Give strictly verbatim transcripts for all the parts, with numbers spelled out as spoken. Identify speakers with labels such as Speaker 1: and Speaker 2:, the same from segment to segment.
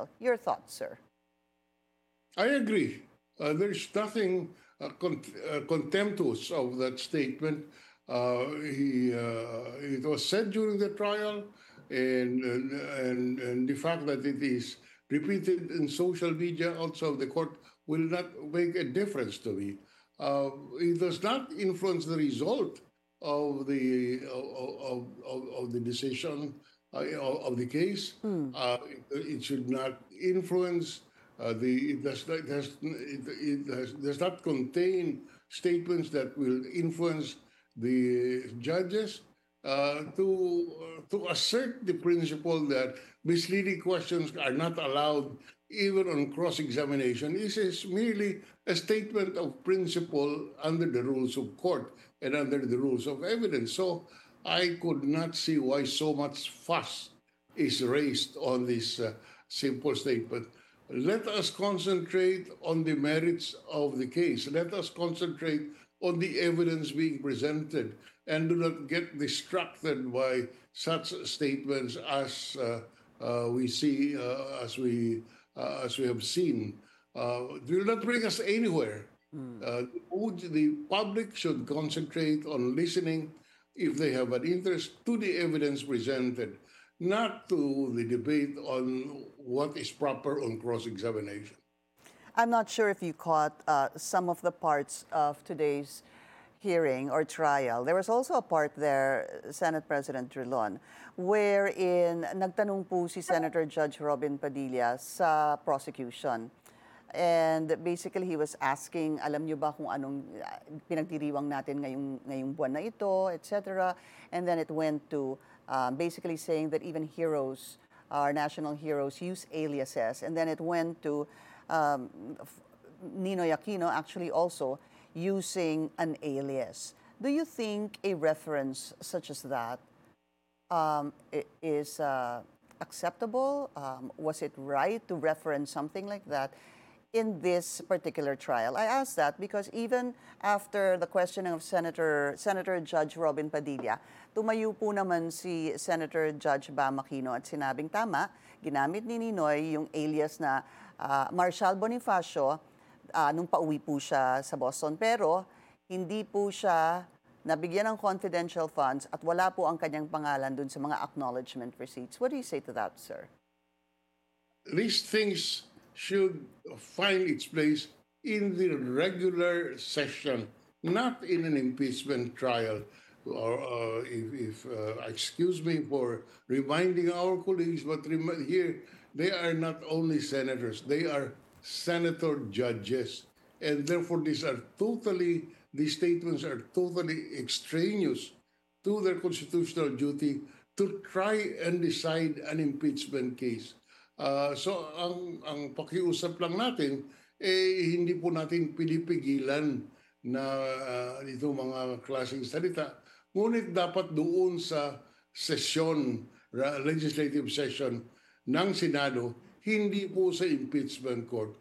Speaker 1: trial. Your thoughts, sir?
Speaker 2: I agree. Uh, there's nothing uh, con- uh, contemptuous of that statement. Uh, he, uh, it was said during the trial, and, and and and the fact that it is repeated in social media also of the court will not make a difference to me. Uh, it does not influence the result of the of, of, of, of the decision uh, of, of the case.
Speaker 1: Mm.
Speaker 2: Uh, it, it should not influence uh, the it does not, it has, it, it has, does not contain statements that will influence the judges uh, to uh, to assert the principle that misleading questions are not allowed even on cross-examination. This is merely a statement of principle under the rules of court and under the rules of evidence. So I could not see why so much fuss is raised on this uh, simple statement. Let us concentrate on the merits of the case. Let us concentrate on the evidence being presented and do not get distracted by such statements as uh, uh, we see, uh, as we uh, as we have seen. Uh, it will not bring us anywhere.
Speaker 1: Mm.
Speaker 2: Uh, the public should concentrate on listening if they have an interest to the evidence presented, not to the debate on what is proper on cross examination.
Speaker 1: I'm not sure if you caught uh, some of the parts of today's hearing or trial. There was also a part there, Senate President Drilon, wherein nagtanong po si Senator Judge Robin Padilla sa prosecution. And basically, he was asking, alam niyo ba kung anong uh, pinagdiriwang natin ngayong, ngayong buwan na ito, et cetera. And then it went to um, basically saying that even heroes, our national heroes, use aliases. And then it went to um, Ninoy Aquino actually also using an alias. Do you think a reference such as that um, is uh, acceptable? Um, was it right to reference something like that in this particular trial? I ask that because even after the questioning of Senator Senator Judge Robin Padilla, tumayo po naman si Senator Judge Bam Aquino at sinabing tama, ginamit ni Ninoy yung alias na uh, Marshal Bonifacio uh, nung pauwi po siya sa Boston. Pero hindi po siya nabigyan ng confidential funds at wala po ang kanyang pangalan dun sa mga acknowledgement receipts. What do you say to that, sir?
Speaker 2: These things should find its place in the regular session, not in an impeachment trial. Or uh, if, if uh, excuse me for reminding our colleagues, but rem- here they are not only senators; they are senator judges, and therefore these are totally these statements are totally extraneous to their constitutional duty to try and decide an impeachment case. Uh, so ang ang pakiusap lang natin eh hindi po natin pinipigilan na uh, ito mga klaseng salita. Ngunit dapat doon sa session, legislative session ng Senado, hindi po sa impeachment court.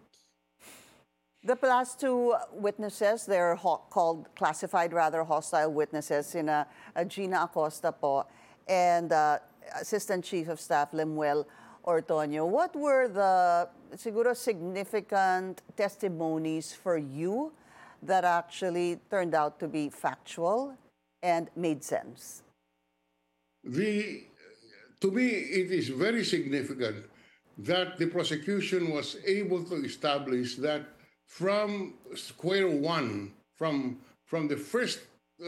Speaker 1: The last two witnesses, they're ho- called classified, rather hostile witnesses, in a, a Gina Acosta po and uh, Assistant Chief of Staff Lemuel Ortonio. What were the siguro significant testimonies for you that actually turned out to be factual and made sense?
Speaker 2: The to me, it is very significant that the prosecution was able to establish that from square one, from from the first uh,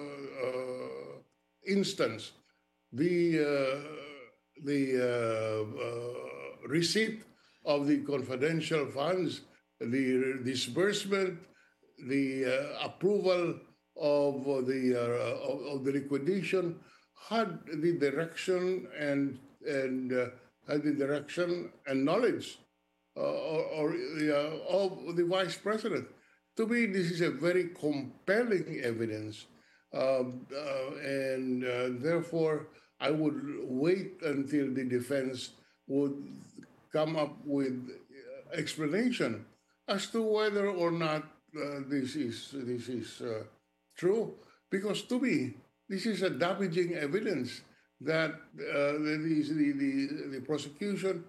Speaker 2: uh, instance, the uh, the uh, uh, receipt of the confidential funds, the disbursement, the uh, approval of uh, the uh, of, of the liquidation had the direction and and uh, had the direction and knowledge uh, or, or uh, of the vice president. To me, this is a very compelling evidence, um, uh, and uh, therefore I would wait until the defense would come up with uh, explanation as to whether or not uh, this is this is uh, true. Because to me, this is a damaging evidence that uh, the, the, the, the prosecution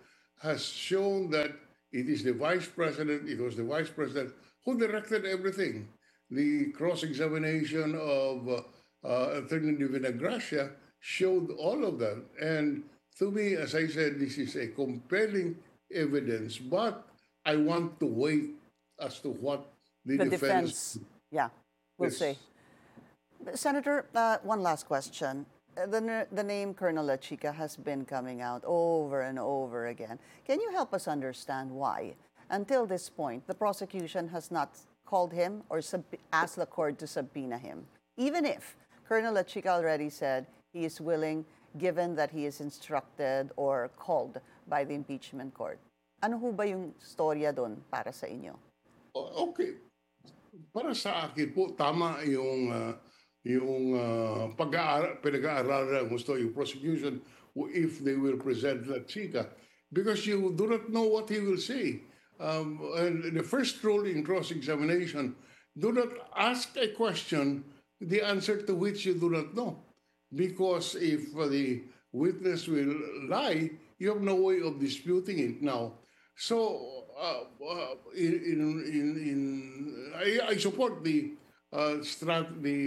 Speaker 2: has shown that it is the vice president, it was the vice president who directed everything. The cross examination of uh, uh, Attorney de Vinagracia showed all of that. And to me, as I said, this is a compelling evidence, but I want to wait as to what the
Speaker 1: The
Speaker 2: defense.
Speaker 1: defense, yeah, we'll see.
Speaker 2: Yes.
Speaker 1: Senator, uh, one last question. Uh, The, n- the name Colonel Lachica has been coming out over and over again. Can you help us understand why, until this point, the prosecution has not called him or sub- asked the court to subpoena him? Even if Colonel Lachica already said he is willing, given that he is instructed or called by the impeachment court. Ano ho ba yung storya doon para sa inyo?
Speaker 2: O- Okay. Para sa akin po, tama yung ah, yung ah, pag-aaral, pinag-aaralan gusto yung prosecution if they will present La Chica because you do not know what he will say. Um, and the first rule in cross-examination, do not ask a question the answer to which you do not know. Because if uh, the witness will lie, you have no way of disputing it now. So, uh, uh, in, in, in, in I, I support the uh, strat, the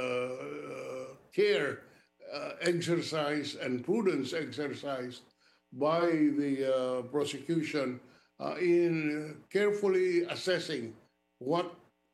Speaker 2: uh, care uh, exercise and prudence exercise by the uh, prosecution uh, in carefully assessing what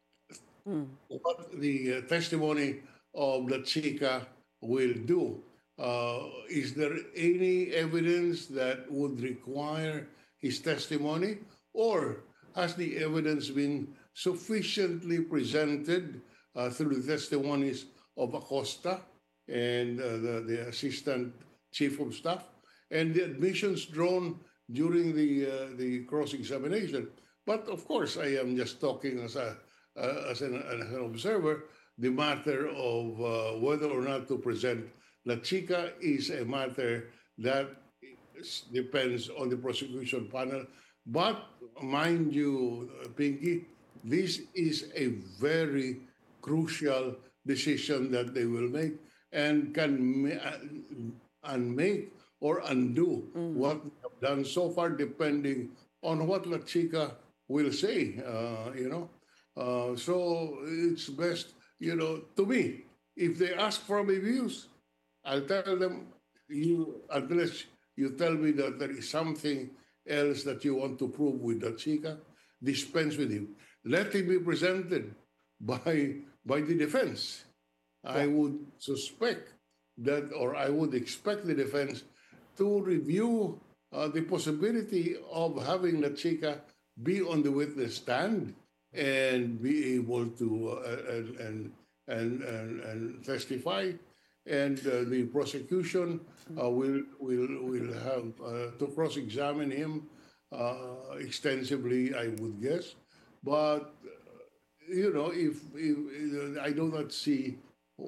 Speaker 2: what the uh, testimony of the Chica will do. Uh, is there any evidence that would require his testimony, or has the evidence been sufficiently presented uh, through the testimonies of Acosta and uh, the, the assistant chief of staff and the admissions drawn during the uh, the cross examination? But of course, I am just talking as a uh, as, an, as an observer. The matter of uh, whether or not to present La Chica is a matter that is- depends on the prosecution panel. But mind you, uh, Pinky, this is a very crucial decision that they will make and can ma- uh, and make or undo what they have done so far, depending on what La Chica will say. Uh, you know, uh, so it's best, you know, to me, if they ask for my views, I'll tell them, you unless you tell me that there is something else that you want to prove with the Chica, dispense with him. Let him be presented by by the defense. I
Speaker 1: Yeah.
Speaker 2: would suspect that, or I would expect the defense to review uh, the possibility of having La Chica be on the witness stand and be able to uh, and, and, and, and, and testify. And uh, the prosecution uh, will will will have uh, to cross-examine him uh, extensively, I would guess. But you know, if, if I do not see,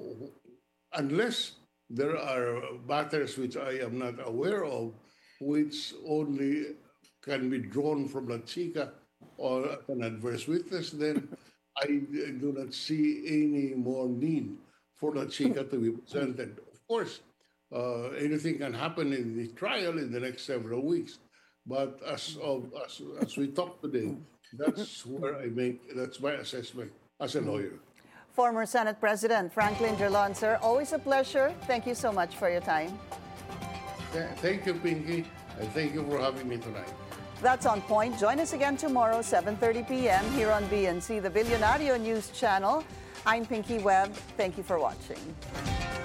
Speaker 2: unless there are matters which I am not aware of, which only can be drawn from La Chica or an adverse witness, then I do not see any more need for La Chica to be presented. Of course, uh, anything can happen in the trial in the next several weeks. But as of as, as we talk today, that's where I make that's my assessment as a lawyer.
Speaker 1: Former Senate President Franklin Drilon, sir, always a pleasure. Thank you so much for your time.
Speaker 2: Th- Thank you, Pinky, and thank you for having me tonight.
Speaker 1: That's On Point. Join us again tomorrow, seven thirty p.m. here on B N C, the Billionario News Channel. I'm Pinky Webb. Thank you for watching.